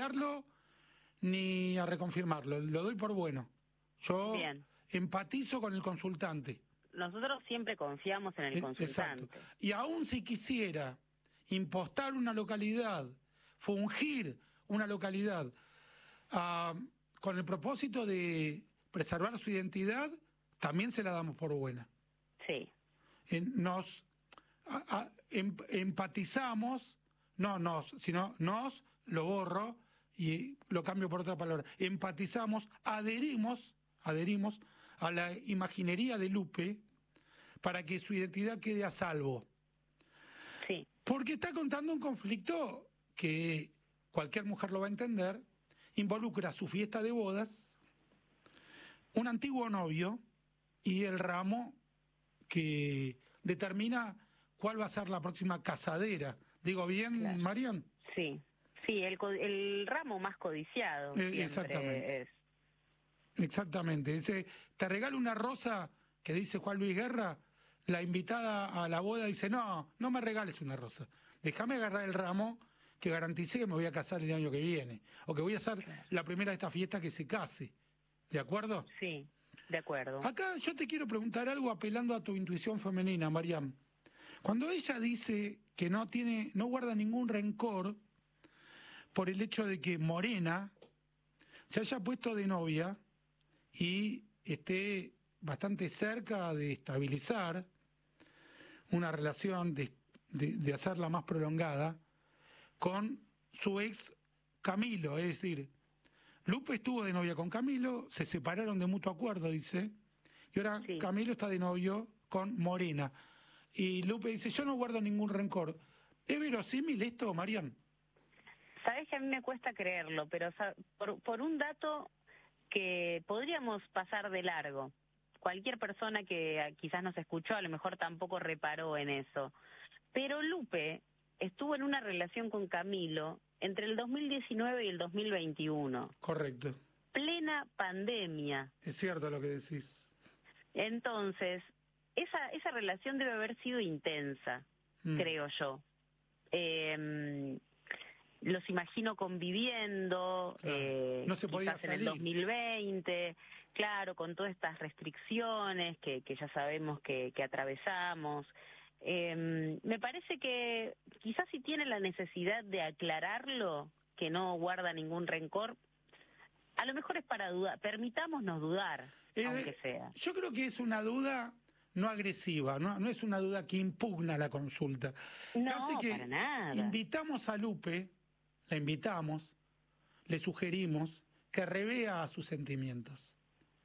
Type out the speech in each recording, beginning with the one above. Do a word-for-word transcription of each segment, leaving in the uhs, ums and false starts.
negarlo ni a reconfirmarlo, lo doy por bueno. Yo Bien. empatizo con el consultante. Nosotros siempre confiamos en el Eh, consultante. Exacto. Y aún si quisiera impostar una localidad, fungir una localidad, ah, con el propósito de preservar su identidad, también se la damos por buena. Sí. Eh, Nos a- a- em- empatizamos, no nos, sino nos, lo borro y lo cambio por otra palabra, empatizamos, adherimos, adherimos a la imaginería de Lupe para que su identidad quede a salvo. Sí. Porque está contando un conflicto que cualquier mujer lo va a entender, involucra su fiesta de bodas, un antiguo novio y el ramo que determina cuál va a ser la próxima casadera. ¿Digo bien, Claro. Marian? Sí. Sí, el, co- el ramo más codiciado Eh, siempre exactamente. es. Exactamente. Dice, te regalo una rosa, que dice Juan Luis Guerra, la invitada a la boda dice, no, no me regales una rosa, déjame agarrar el ramo que garanticé que me voy a casar el año que viene, o que voy a ser la primera de esta fiesta que se case. ¿De acuerdo? Sí, de acuerdo. Acá yo te quiero preguntar algo apelando a tu intuición femenina, Mariam. Cuando ella dice que no tiene, no guarda ningún rencor por el hecho de que Morena se haya puesto de novia y esté bastante cerca de estabilizar una relación, de, de, de hacerla más prolongada, con su ex Camilo, es decir, Lupe estuvo de novia con Camilo, se separaron de mutuo acuerdo, dice, y ahora Sí. Camilo está de novio con Morena. Y Lupe dice, yo no guardo ningún rencor. ¿Es verosímil esto, Marian? Sabés que a mí me cuesta creerlo, pero sa- por, por un dato que podríamos pasar de largo. Cualquier persona que ah, quizás nos escuchó a lo mejor tampoco reparó en eso. Pero Lupe estuvo en una relación con Camilo entre el dos mil diecinueve y el dos mil veintiuno. Correcto. Plena pandemia. Es cierto lo que decís. Entonces, esa, esa relación debe haber sido intensa, Mm. creo yo. Eh, los imagino conviviendo, Claro. eh, No se podía quizás en el salir. dos mil veinte, claro, con todas estas restricciones que, que ya sabemos que, que atravesamos. Eh, me parece que quizás si tiene la necesidad de aclararlo, que no guarda ningún rencor, a lo mejor es para dudar, permitámonos dudar, Eh, aunque sea. Yo creo que es una duda no agresiva, no, no es una duda que impugna la consulta. No, Casi que para nada. invitamos a Lupe, la invitamos, le sugerimos que revea sus sentimientos,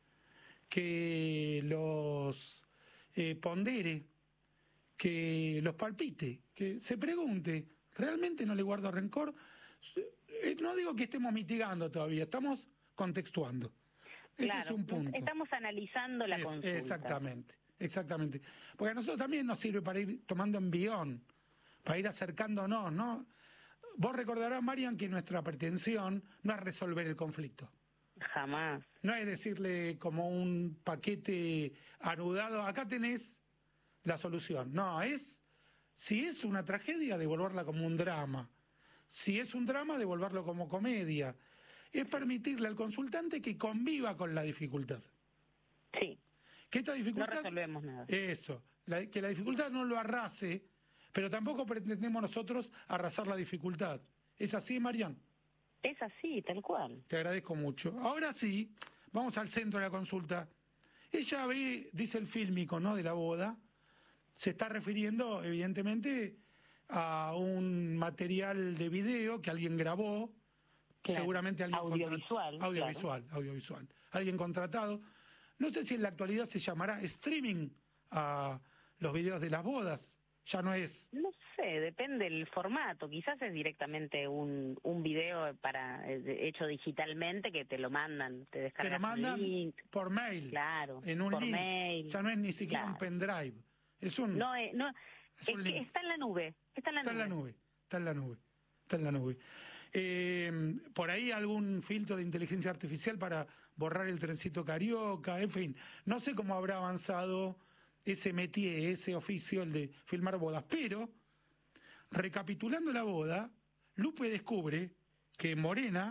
que los eh, pondere, que los palpite, que se pregunte, ¿realmente no le guardo rencor? Eh, No digo que estemos mitigando todavía, estamos contextuando. Ese Claro, es un punto. estamos analizando la Es- consulta. Exactamente, exactamente. Porque a nosotros también nos sirve para ir tomando envión, para ir acercándonos, ¿no? Vos recordarás, Marian, que nuestra pretensión no es resolver el conflicto. Jamás. No es decirle como un paquete anudado, acá tenés la solución. No, es, si es una tragedia, devolverla como un drama. Si es un drama, devolverlo como comedia. Es permitirle al consultante que conviva con la dificultad. Sí, Que esta no dificultad... resolvemos nada. Eso, la- que la dificultad no lo arrase, pero tampoco pretendemos nosotros arrasar la dificultad. ¿Es así, Marian? Es así, tal cual. Te agradezco mucho. Ahora sí, vamos al centro de la consulta. Ella ve, dice el fílmico, ¿no?, de la boda, se está refiriendo, evidentemente, a un material de video que alguien grabó, Claro. seguramente alguien Audiovisual, contra- audiovisual, audiovisual, alguien contratado. No sé si en la actualidad se llamará streaming a los videos de las bodas. Ya no es. No sé, depende del formato. Quizás es directamente un, un video para eh, hecho digitalmente que te lo mandan, te Te descargas lo mandan un link. por mail. Claro, En un por link. mail. Ya no es ni siquiera un Claro. pendrive. Es un. No, eh, no, es es un que link. está en la nube. Está en la Está en nube. la nube. Está en la nube. Está en la nube. Eh, por ahí algún filtro de inteligencia artificial para borrar el trencito carioca, en fin. No sé cómo habrá avanzado ese métier, ese oficio, el de filmar bodas. Pero, recapitulando la boda, Lupe descubre que Morena